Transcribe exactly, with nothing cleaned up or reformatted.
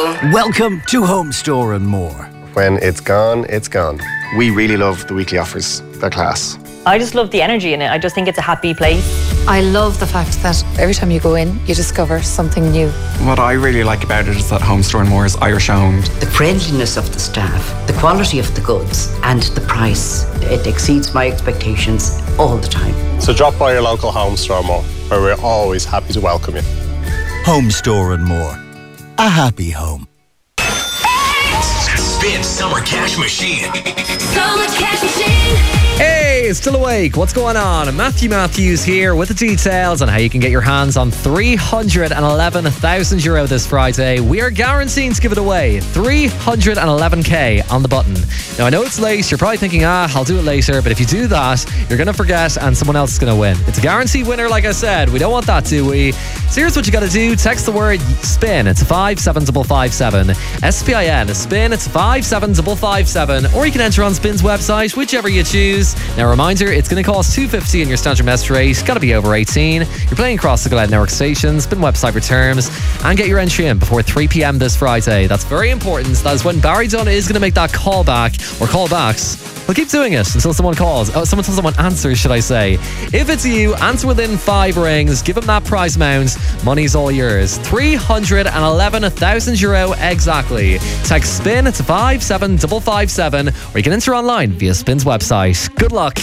Go. Welcome to Home Store and More. When it's gone, it's gone. We really love the weekly offers. They're class. I just love the energy in it. I just think it's a happy place. I love the fact that every time you go in, you discover something new. What I really like about it is that Home Store and More is Irish owned. The friendliness of the staff, the quality of the goods, and the price. It exceeds my expectations all the time. So drop by your local Home Store and More, where we're always happy to welcome you. Home Store and More. A happy home. Spin Summer Cash Machine. Summer Cash Machine. Hey, still awake? What's going on? Matthew Matthews here with the details on how you can get your hands on three hundred eleven thousand euro this Friday. We are guaranteeing to give it away. three hundred eleven k on the button. Now, I know it's late. You're probably thinking, ah, I'll do it later. But if you do that, you're going to forget and someone else is going to win. It's a guaranteed winner, like I said. We don't want that, do we? So here's what you got to do. Text the word SPIN. It's five seven five five seven. S P I N. SPIN. It's five seven five five seven. Or you can enter on Spin's website, whichever you choose. Now, a reminder, it's going to cost two fifty in your standard message rate. Got to be over eighteen. You're playing across the Glen Network stations. Spin website for terms. And get your entry in before three p.m. this Friday. That's very important. That is when Barry Dunn is going to make that call back or callbacks. We'll keep doing it until someone calls. Oh, someone until someone answers, should I say. If it's you, answer within five rings. Give them that prize amount. Money's all yours. three hundred eleven thousand euro exactly. Text SPIN to five seven five five seven, or you can enter online via Spin's website. Good luck.